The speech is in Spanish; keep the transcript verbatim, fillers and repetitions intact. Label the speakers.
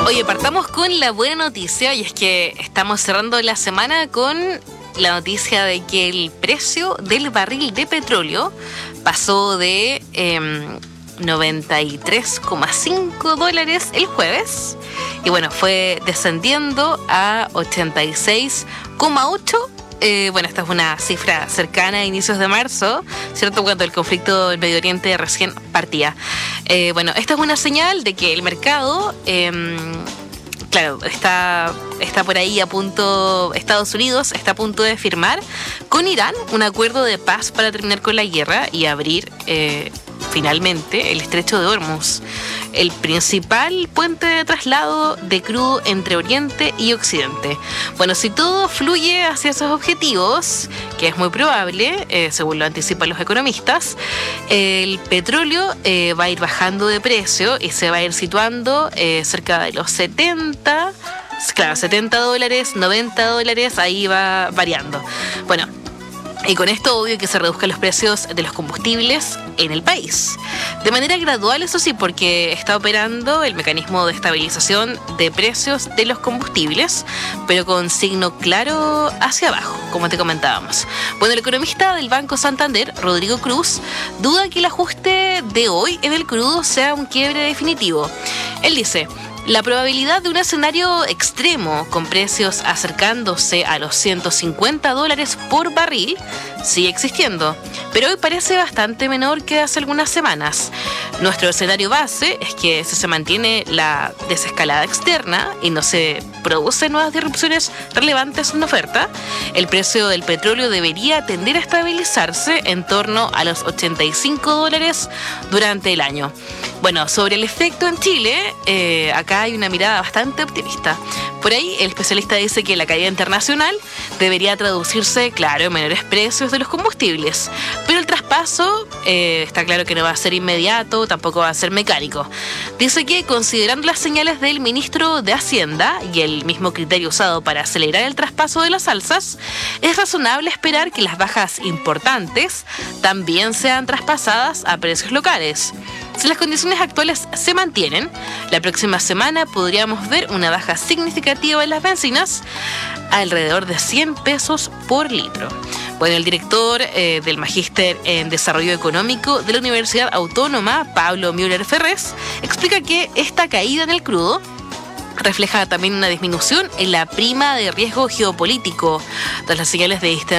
Speaker 1: Oye, partamos con la buena noticia y es que estamos cerrando la semana con la noticia de que el precio del barril de petróleo pasó de eh, noventa y tres coma cinco dólares el jueves y bueno, fue descendiendo a ochenta y seis coma ocho. Eh, bueno, esta es una cifra cercana a inicios de marzo, ¿cierto? Cuando el conflicto del Medio Oriente recién partía. Eh, bueno, esta es una señal de que el mercado, eh, claro, está, está por ahí a punto, Estados Unidos está a punto de firmar con Irán un acuerdo de paz para terminar con la guerra y abrir eh, finalmente el estrecho de Hormuz, el principal puente de traslado de crudo entre Oriente y Occidente. Bueno, si todo fluye hacia esos objetivos, que es muy probable, eh, según lo anticipan los economistas, el petróleo eh, va a ir bajando de precio y se va a ir situando eh, cerca de los setenta, claro, setenta dólares, noventa dólares, ahí va variando. Bueno, y con esto, obvio que se reduzcan los precios de los combustibles en el país. De manera gradual, eso sí, porque está operando el mecanismo de estabilización de precios de los combustibles, pero con signo claro hacia abajo, como te comentábamos. Bueno, el economista del Banco Santander, Rodrigo Cruz, duda que el ajuste de hoy en el crudo sea un quiebre definitivo. Él dice: la probabilidad de un escenario extremo con precios acercándose a los ciento cincuenta dólares por barril sigue existiendo, pero hoy parece bastante menor que hace algunas semanas. Nuestro escenario base es que si se mantiene la desescalada externa y no se producen nuevas disrupciones relevantes en la oferta, el precio del petróleo debería tender a estabilizarse en torno a los ochenta y cinco dólares durante el año. Bueno, sobre el efecto en Chile, eh, acá hay una mirada bastante optimista. Por ahí, el especialista dice que la caída internacional debería traducirse, claro, en menores precios de los combustibles. Pero el traspaso, eh, está claro que no va a ser inmediato, tampoco va a ser mecánico. Dice que, considerando las señales del ministro de Hacienda y el mismo criterio usado para acelerar el traspaso de las alzas, es razonable esperar que las bajas importantes también sean traspasadas a precios locales. Si las condiciones actuales se mantienen, la próxima semana podríamos ver una baja significativa en las bencinas, alrededor de cien pesos por litro. Bueno, el director eh, del Magíster en Desarrollo Económico de la Universidad Autónoma, Pablo Müller Ferrés, explica que esta caída en el crudo refleja también una disminución en la prima de riesgo geopolítico, tras las señales de